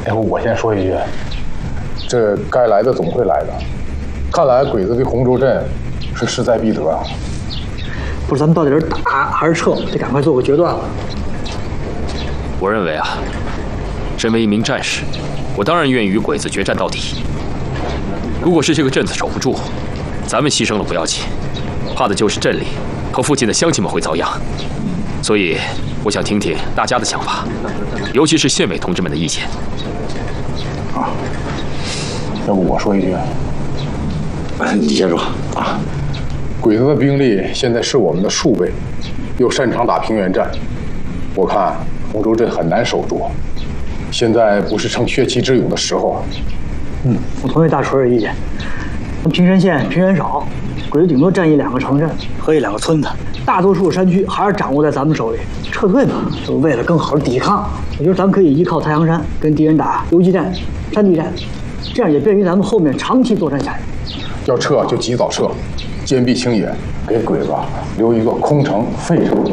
哎，我先说一句，这该来的总会来的。看来鬼子对洪州镇是势在必得啊。 不是，咱们到底是打还是撤？得赶快做个决断了。 我认为啊，身为一名战士，我当然愿意与鬼子决战到底。如果是这个镇子守不住，咱们牺牲了不要紧，怕的就是镇里和附近的乡亲们会遭殃。所以，我想听听大家的想法，尤其是县委同志们的意见。 啊，要不我说一句？ 你先说啊。 鬼子的兵力现在是我们的数倍，又擅长打平原战，我看洪州镇很难守住。现在不是逞血气之勇的时候啊。 我同意大锤的意见。咱平山县平原少，鬼子顶多占1-2个城镇和1-2个村子，大多数山区还是掌握在咱们手里。撤退嘛，就是为了更好的抵抗。也就是咱们可以依靠太阳山跟敌人打游击战、山地战，这样也便于咱们后面长期作战下去。 要撤就及早撤，坚壁清野，给鬼子留一个空城、废城。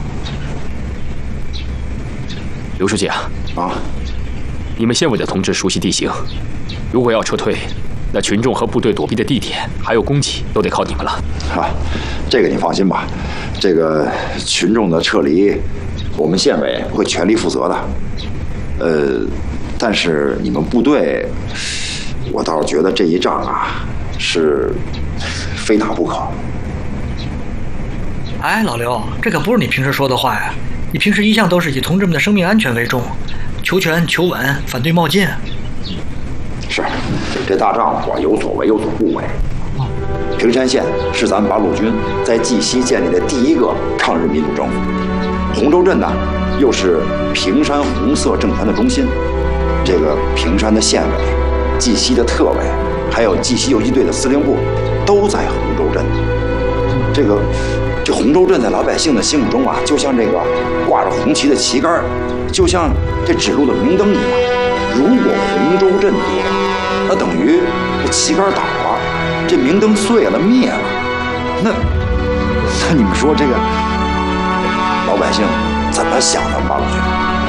刘书记啊，你们县委的同志熟悉地形，如果要撤退，那群众和部队躲避的地点还有供给都得靠你们了。 这个你放心吧，这个群众的撤离，我们县委会全力负责的。但是你们部队，我倒是觉得这一仗啊，是非打不可。 哎，老刘，这可不是你平时说的话呀！你平时一向都是以同志们的生命安全为重，求全求稳，反对冒进。 是，这大仗我有所为有所不为。平山县是咱们八路军在冀西建立的第一个抗日民主政府，洪州镇呢又是平山红色政权的中心。这个平山的县委、冀西的特委，还有冀西游击队的司令部，都在洪州镇。这洪州镇在老百姓的心目中啊，就像这个挂着红旗的旗杆，就像这指路的明灯一样。如果洪州镇跌，那等于这旗杆倒了，这明灯碎了灭了。那你们说这个老百姓怎么想咱们八路军？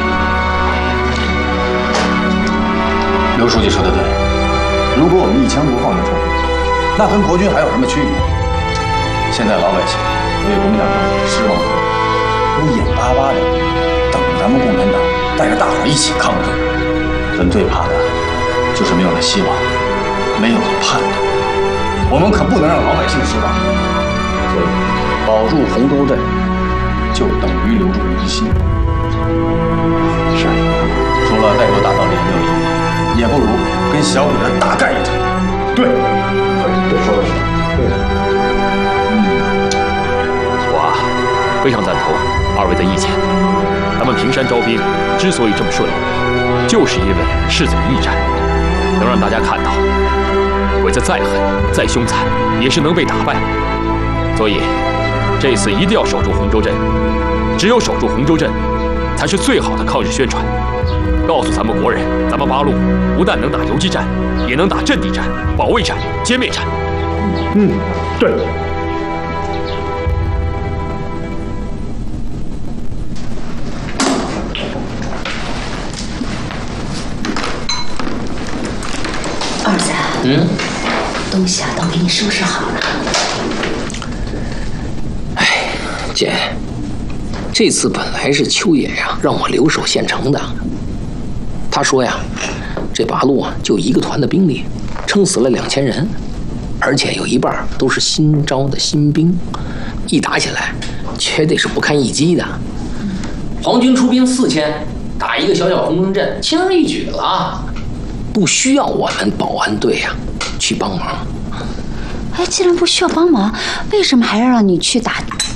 刘书记说的对，如果我们一枪不放就撤，那跟国军还有什么区别？现在老百姓对国民党政府失望，都眼巴巴的等着咱们共产党带着大伙一起抗日。人最怕的就是没有了希望，没有了盼头。我们可不能让老百姓失望，所以保住洪州镇，就等于留住人心。是，除了带头打到6.6也不如跟小鬼子大干一场。 对，说的是对的。 我非常赞同二位的意见。咱们平山招兵之所以这么顺利，就是因为势在驿站，能让大家看到，鬼子再狠再凶残，也是能被打败。所以，这次一定要守住洪州镇。只有守住洪州镇，才是最好的抗日宣传。告诉咱们国人，咱们八路不但能打游击战，也能打阵地战、保卫战、歼灭战。 对。 二三，东西啊都给你收拾好了。 哎，姐，这次本来是秋野呀让我留守县城的。他说呀，这八路啊就一个团的兵力，撑死了2000人，而且有一半都是新招的新兵，一打起来绝对是不堪一击的。皇军出兵4000，打一个小小洪州镇，轻而易举了。不需要我们保安队呀去帮忙。 哎，既然不需要帮忙，为什么还要让你去打